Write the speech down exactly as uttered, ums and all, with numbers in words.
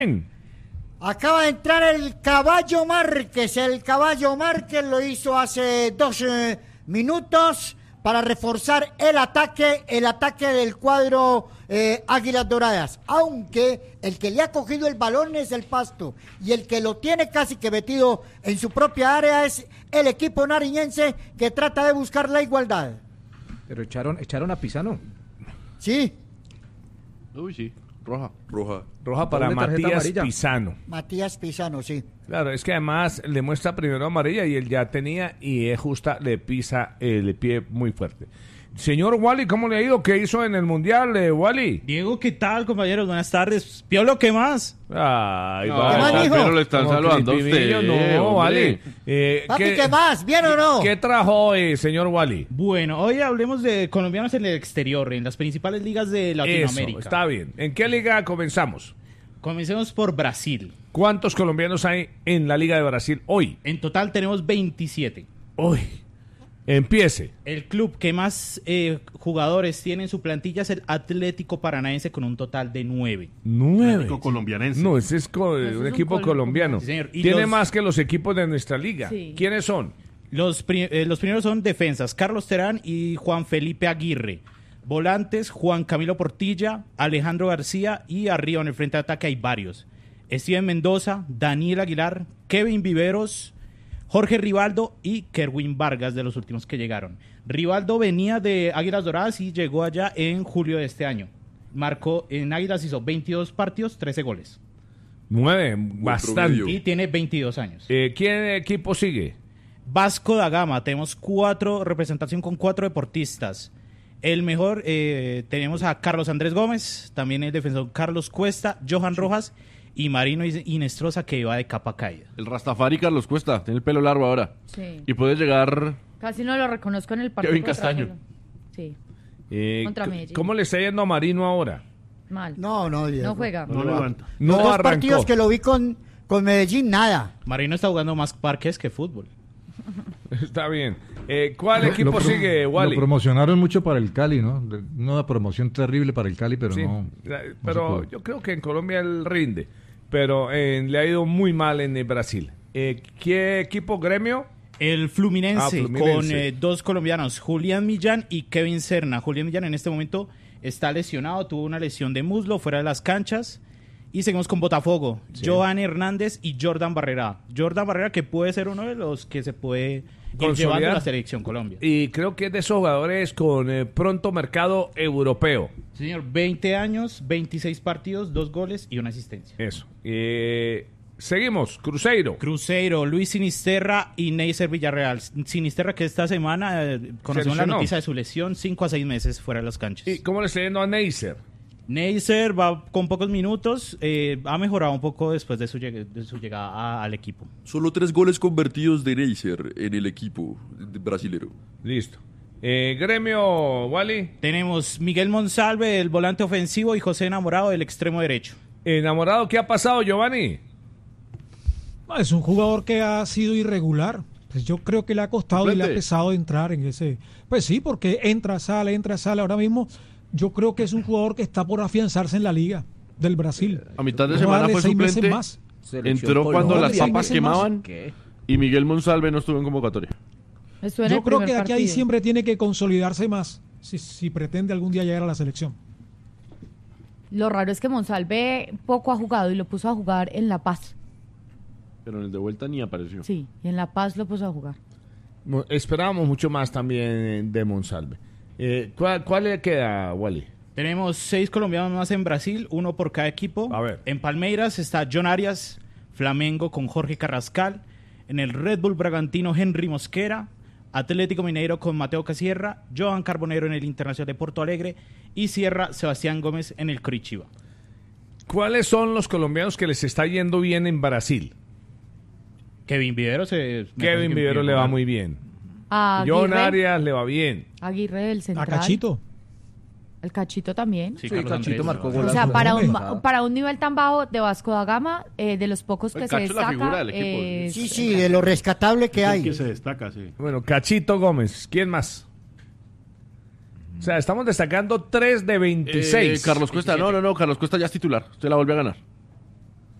Acaba de entrar el Caballo Márquez. El Caballo Márquez lo hizo hace dos eh, minutos para reforzar el ataque, el ataque del cuadro eh, Águilas Doradas. Aunque el que le ha cogido el balón es el Pasto y el que lo tiene casi que metido en su propia área es el equipo nariñense, que trata de buscar la igualdad. Pero echaron, echaron a Pisano. Sí. Uy, sí. Roja. Roja. Roja para Matías amarilla. Pisano. Matías Pisano, sí. Claro, es que además le muestra primero amarilla y él ya tenía y es justa, le pisa el pie muy fuerte. Señor Wally, ¿cómo le ha ido? ¿Qué hizo en el Mundial, eh, Wally? Diego, ¿qué tal, compañeros? Buenas tardes. Piolo, ¿qué más? Ay, no, va. Pero le están saludando a usted. No, Wally. Eh, Papi, ¿qué, ¿qué más? ¿Bien o no? ¿Qué trajo hoy, señor Wally? Bueno, hoy hablemos de colombianos en el exterior, en las principales ligas de Latinoamérica. Eso, está bien. ¿En qué liga comenzamos? Comencemos por Brasil. ¿Cuántos colombianos hay en la Liga de Brasil hoy? En total tenemos veintisiete. Uy, empiece. El club que más eh, jugadores tiene en su plantilla es el Atlético Paranaense, con un total de nueve. ¿Nueve? Atlético colombianense. No, ese es co- ese un es equipo un colombiano. Sí, señor. Tiene los... más que los equipos de nuestra liga. Sí. ¿Quiénes son? Los, pri- eh, los primeros son defensas, Carlos Terán y Juan Felipe Aguirre. Volantes, Juan Camilo Portilla, Alejandro García, y arriba en el frente de ataque hay varios. Steven Mendoza, Daniel Aguilar, Kevin Viveros, Jorge Rivaldo y Kerwin Vargas, de los últimos que llegaron. Rivaldo venía de Águilas Doradas y llegó allá en julio de este año. Marcó en Águilas, hizo veintidós partidos, trece goles. Nueve, bastante. Y tiene veintidós años. Eh, ¿Qué equipo sigue? Vasco da Gama, tenemos cuatro, representación con cuatro deportistas. El mejor, eh, tenemos a Carlos Andrés Gómez, también el defensor Carlos Cuesta, Johan Rojas y Marino Inestrosa, que iba de capa caída. El Rastafari Carlos Cuesta, tiene el pelo largo ahora. Sí. Y puede llegar... Casi no lo reconozco en el partido. Kevin Castaño. Sí. Eh, Contra Medellín. ¿Cómo le está yendo a Marino ahora? Mal. No, no, Diego. No juega. No levanta. No Los dos arrancó. partidos que lo vi con, con Medellín, nada. Marino está jugando más parques que fútbol. Está bien. Eh, ¿Cuál Lo- equipo lo pro- sigue, Wally? Lo promocionaron mucho para el Cali, ¿no? De- Una promoción terrible para el Cali, pero Sí, no. la- no pero se pudo. yo creo que en Colombia él rinde, pero eh, le ha ido muy mal en el Brasil. Eh, ¿Qué equipo, Gremio? El Fluminense, Ah, Fluminense. con eh, dos colombianos, Julián Millán y Kevin Serna. Julián Millán en este momento está lesionado, tuvo una lesión de muslo fuera de las canchas. Y seguimos con Botafogo, Sí. Johan Hernández y Jordan Barrera. Jordan Barrera, que puede ser uno de los que se puede ir Consolidar. llevando a la selección Colombia. Y creo que es de esos jugadores con eh, pronto mercado europeo. Señor, veinte años, veintiséis partidos, dos goles y una asistencia. Eso. Eh, seguimos, Cruzeiro. Cruzeiro, Luis Sinisterra y Neisser Villarreal. Sinisterra, que esta semana eh, conocemos la lesionó. noticia de su lesión, cinco a seis meses fuera de las canchas. ¿Y cómo le está yendo a Neisser? Neisser va con pocos minutos, eh, ha mejorado un poco después de su, lleg- de su llegada a- al equipo. Solo tres goles convertidos de Neisser en el equipo brasilero. Listo. Eh, Gremio, Wally. Tenemos Miguel Monsalve, el volante ofensivo, y José Enamorado, del extremo derecho. Enamorado, ¿qué ha pasado, Giovanni? No, es un jugador que ha sido irregular. Pues yo creo que le ha costado y le ha Suplente. pesado entrar en ese. Pues sí, porque entra, sale, entra, sale. Ahora mismo yo creo que es un jugador que está por afianzarse en la liga del Brasil. A mitad de Vamos a semana darle fue seis meses suplente. más. Entró cuando las Colombia. papas Seis meses más. quemaban ¿Qué? y Miguel Monsalve no estuvo en convocatoria. Estuvo en Yo el creo primer que de aquí a partido. diciembre tiene que consolidarse más si, si pretende algún día llegar a la selección. Lo raro es que Monsalve poco ha jugado y lo puso a jugar en La Paz. Pero en el de vuelta ni apareció. Sí, y en La Paz lo puso a jugar. Mo- Esperábamos mucho más también de Monsalve. Eh, ¿cuál, ¿Cuál le queda, Wally? Tenemos seis colombianos más en Brasil, uno por cada equipo. A ver. En Palmeiras está John Arias, Flamengo con Jorge Carrascal. En el Red Bull Bragantino, Henry Mosquera. Atlético Mineiro con Mateo Casierra. Johan Carbonero en el Internacional de Porto Alegre. Y cierra Sebastián Gómez en el Curitiba. ¿Cuáles son los colombianos que les está yendo bien en Brasil? Kevin Vivero se... me Kevin parece que Vivero empieza le va a jugar. muy bien. A John Aguirre, Arias le va bien. Aguirre del A central. Cachito. El Cachito también. Sí, Sí, Carlos Cachito Andrés, marcó ¿no? gol. O sea, Golazo para de un, pasada. para un nivel tan bajo de Vasco da Gama, eh, de los pocos que El se Cacho es la figura destaca, del equipo, es- Sí, sí, de lo rescatable que hay. que se destaca, sí. Bueno, Cachito Gómez. ¿Quién más? O sea, estamos destacando tres de veintiséis. Eh, Carlos Cuesta, no, no, no, Carlos Cuesta ya es titular. Usted la vuelve a ganar.